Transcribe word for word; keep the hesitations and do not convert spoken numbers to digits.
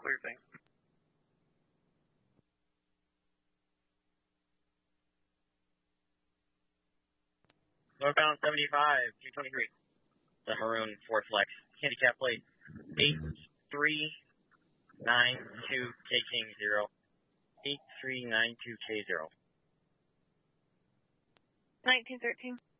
clear, thanks. Northbound seventy-five, two twenty-three. The Maroon Ford Flex. Handicap plate eight three nine two K King zero. eight three nine two K zero. nineteen thirteen.